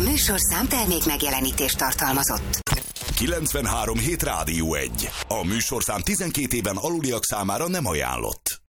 műsorszám termék megjelenítést tartalmazott. 93 Hét Rádió 1. A műsorszám 12 éven aluliak számára nem ajánlott.